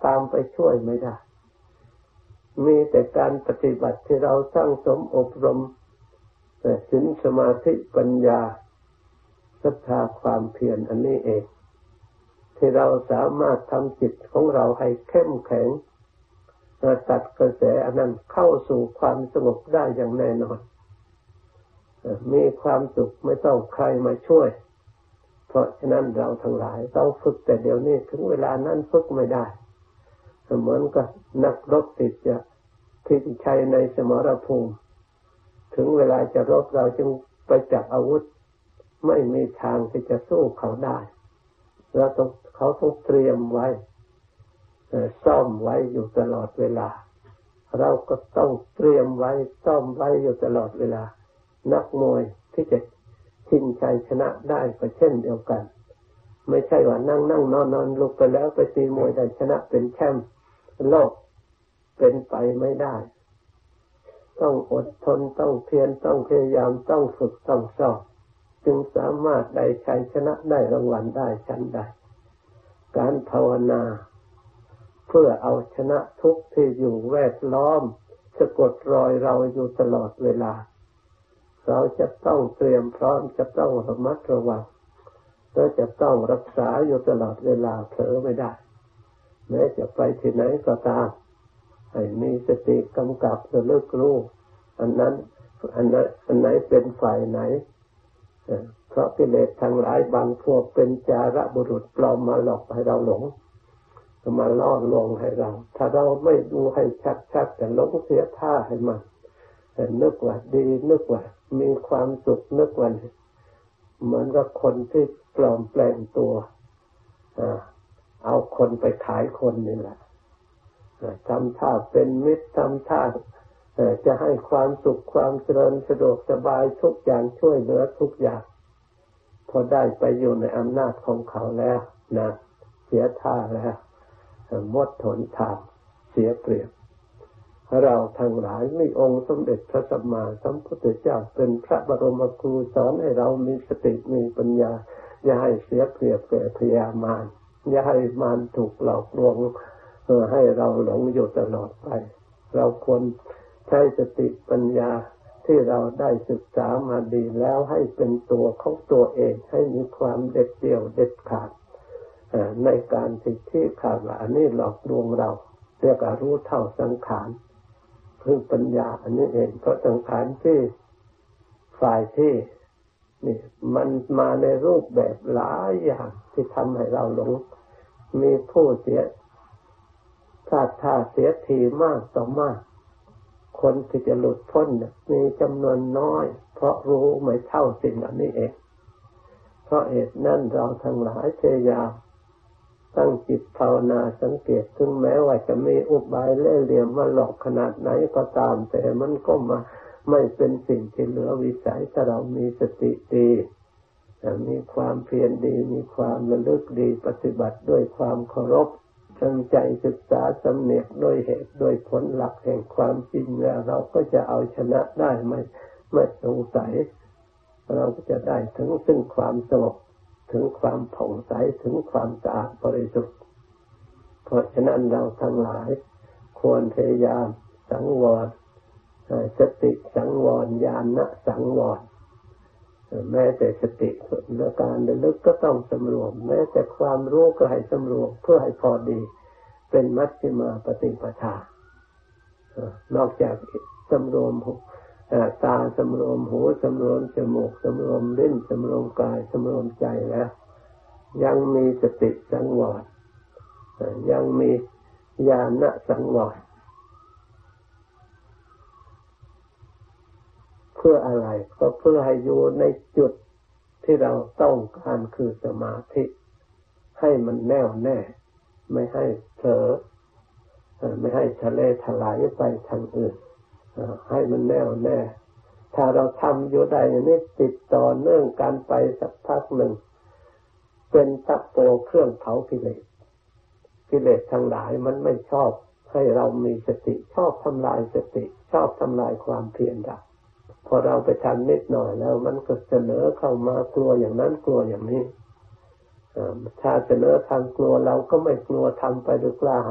ตามไปช่วยไม่ได้มีแต่การปฏิบัติที่เราสร้างสมอบรมศีลสมาธิปัญญาศรัทธาความเพียรอันนี้เองที่เราสามารถทำจิตของเราให้เข้มแข็งตัดกระแสอันนั้นเข้าสู่ความสงบได้อย่างแน่นอนมีความสุขไม่ต้องใครมาช่วยเพราะฉะนั้นเราทั้งหลายต้องฝึกแต่เดี๋ยวนี้ถึงเวลานั้นฝึกไม่ได้เหมือนกับนักรบติดจะทิ้งชัยในสมรภูมิถึงเวลาจะรบเราจึงไปจับอาวุธไม่มีทางที่จะสู้เขาได้เขาต้องเตรียมไว้ซ่อมไว้อยู่ตลอดเวลาเราก็ต้องเตรียมไว้ซ่อมไว้อยู่ตลอดเวลานักมวยที่จะชิงชัยชนะได้ก็เช่นเดียวกันไม่ใช่ว่านั่งนอนลุกไปแล้วไปตีมวยได้ชนะเป็นแชมป์โลกเป็นไปไม่ได้ต้องอดทนต้องเพียรต้องพยายามต้องฝึกต้องซ้อมจึงสามารถได้ชัยชนะได้รางวัลได้ชั้นได้การภาวนาเพื่อเอาชนะทุกข์ที่อยู่แวดล้อมสะกดรอยเราอยู่ตลอดเวลาเราจะต้องเตรียมพร้อมจะต้องระมัดระวังและจะต้องรักษาอยู่ตลอดเวลาเผลอไม่ได้แม้จะไปที่ไหนก็ตามให้มีสติกำกับระลึกรู้อันไหนเป็นฝ่ายไหนเพราะกิเลสทั้งหลายบางพวกเป็นจารบุรุษปลอมมาหลอกให้เราหลงมาล่อลวงให้เราถ้าเราไม่ดูให้ชัดแต่หลงเสียท่าให้มันแต่นึกว่าดีนึกว่ามีความสุขนึกว่าเหมือนกับคนที่ปลอมแปลงตัวเอาคนไปขายคนนี่แหละทำท่าเป็นมิตรทำท่าจะให้ความสุขความเจริญสะดวกสบายทุกอย่างช่วยเหลือทุกอย่างพอได้ไปอยู่ในอำนาจของเขาแล้วนะเสียท่าแล้วหมดหนทางเสียเปรียบเราทั้งหลายมีองค์สมเด็จพระสัมมาสัมพุทธเจ้าเป็นพระบรมครูสอนให้เรามีสติมีปัญญาอย่าให้เสียเปรียบแก่พยามารอย่าให้มารถูกหลอกลวงให้เราหลงอยู่ตลอดไปเราควรใช้สติปัญญาที่เราได้ศึกษามาดีแล้วให้เป็นตัวของตัวเองให้มีความเด็ดเดี่ยวเด็ดขาดในการที่ขาดว่าอันนี้หลอกลวงเราเรียกว่ารู้เท่าสังขารพึ่งปัญญาอันนี้เองเพราะสังขารที่ฝ่ายที่นี่มันมาในรูปแบบหลายอย่างที่ทำให้เราหลงมีผู้เสียท่าเสียทีมากต่อมากคนที่จะหลุดพ้นมีจำนวนน้อยเพราะรู้ไม่เท่าสิ่งเหล่านี้เองเพราะเหตุนั้นเราทั้งหลายพยายามตั้งจิตภาวนาสังเกตถึงแม้ว่าจะมีอุบายเล่ห์เหลี่ยมมาหลอกขนาดไหนก็ตามแต่มันก็มาไม่เป็นสิ่งที่เหลือวิสัยถ้าเรามีสติดีมีความเพียรดีมีความระลึกดีปฏิบัติด้วยความเคารพตั้งใจศึกษาสำเนียกด้วยเหตุด้วยผลหลักแห่งความจริงแล้วเราก็จะเอาชนะได้ไม่สงสัยเราก็จะได้ถึงซึ่งความสงบถึงความผ่องใสถึงความสะอาดบริสุทธิ์เพราะฉะนั้นเราทั้งหลายควรพยายามสังวรสติสังวรญาณสังวรแม้แต่สติและการระลึกก็ต้องสำรวมแม้แต่ความรู้ก็ให้สำรวมเพื่อให้พอดีเป็นมัชฌิมาปฏิปทานอกจากสำรวมตาสำรวมหูสำรวมจมูกสำรวมลิ้นสำรวมกายสำรวมใจแล้วยังมีสติสังวรยังมีญาณสังวรเพื่ออะไรก็เพื่อให้อยู่ในจุดที่เราต้องการคือสมาธิให้มันแน่วแน่ไม่ให้เผลอไม่ให้ทะเลถลายไปทางอื่นให้มันแน่วแน่ถ้าเราทำอยู่ได้อย่างนี้ติดต่อเนื่องกันไปสักพักหนึ่งเป็นตะโพเครื่องเผากิเลสทั้งหลายมันไม่ชอบให้เรามีสติชอบทำลายสติชอบทำลายความเพียรเราพอเราไปทำนิดหน่อยแล้วมันก็เสนอเข้ามากลัวอย่างนั้นกลัวอย่างนี้ถ้าเสนอทางกลัวเราก็ไม่กลัวทำไปด้วยกล้า